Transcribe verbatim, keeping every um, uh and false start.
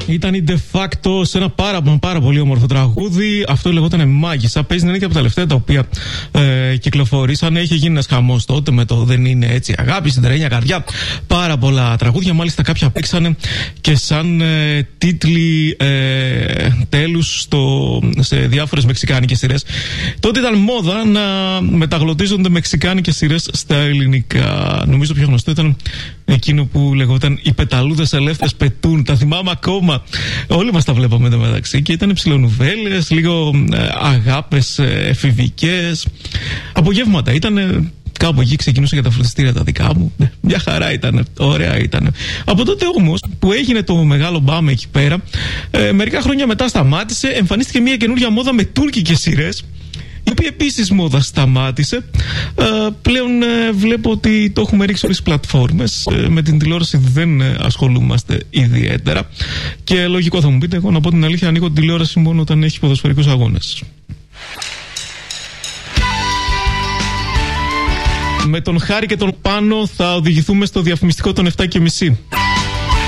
Ήταν η De Facto σε ένα πάρα, πάρα πολύ όμορφο τραγούδι. Αυτό λεγόταν Μάγισσα. Παίζει να είναι και από τα τελευταία τα οποία ε, κυκλοφορήσαν. Είχε γίνει ένας χαμός τότε με το Δεν είναι έτσι. Αγάπη, συντρένια, καρδιά. Πάρα πολλά τραγούδια. Μάλιστα κάποια παίξανε και σαν ε, τίτλοι ε, τέλους στο, σε διάφορες μεξικάνικες σειρές. Τότε ήταν μόδα να μεταγλωτίζονται μεξικάνικες σειρές στα ελληνικά. Νομίζω το πιο γνωστό ήταν εκείνο που λεγόταν Οι πεταλούδες ελεύθερες πετούν. Τα θυμάμαι ακόμα. Όλοι μας τα βλέπαμε εδώ μεταξύ και ήταν ψιλονουβέλες, λίγο ε, αγάπες ε, εφηβικές. Απογεύματα ήταν. Ε, Κάπου εκεί ξεκινούσα για τα φροντιστήρια τα δικά μου. Μια χαρά ήταν. Ωραία ήταν. Από τότε όμως που έγινε το μεγάλο μπαμ εκεί πέρα, ε, μερικά χρόνια μετά σταμάτησε. Εμφανίστηκε μια καινούργια μόδα με τουρκικές σειρές, η οποία επίσης μόδα σταμάτησε. Ε, πλέον ε, βλέπω ότι το έχουμε ρίξει όλες τις πλατφόρμες. Ε, με την τηλεόραση δεν ε, ασχολούμαστε ιδιαίτερα. Και λογικό θα μου πείτε, εγώ να πω την αλήθεια, ανοίγω την τηλεόραση μόνο όταν έχει ποδοσφαιρικούς αγώνες. Με τον Χάρη και τον Πάνο θα οδηγηθούμε στο διαφημιστικό των επτά και μισή.